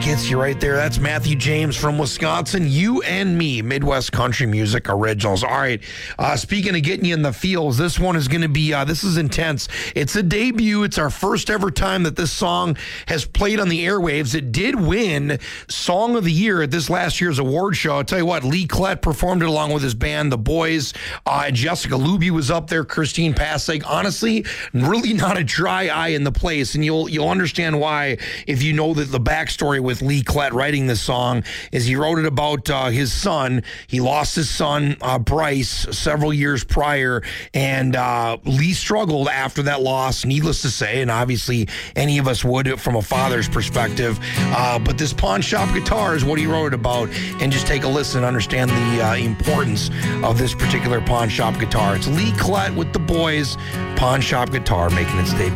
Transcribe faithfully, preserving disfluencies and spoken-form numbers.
gets you right there. That's Matthew James from Wisconsin. You and Me, Midwest Country Music Originals. All right. Uh, speaking of getting you in the feels, this one is going to be, uh, this is intense. It's a debut. It's our first ever time that this song has played on the airwaves. It did win Song of the Year at this last year's award show. I'll tell you what, Lee Klett performed it along with his band, The Boys. Uh, Jessica Luby was up there, Christine Passig. Honestly, really not a dry eye in the place, and you'll you'll understand why if you know that the backstory with Lee Klett writing this song is he wrote it about uh, his son. He lost his son, uh, Bryce, several years prior, and uh, Lee struggled after that loss, needless to say, and obviously any of us would from a father's perspective. Uh, but this pawn shop guitar is what he wrote it about, and just take a listen and understand the uh, importance of this particular pawn shop guitar. It's Lee Klett with The Boys, Pawn Shop Guitar, making its debut.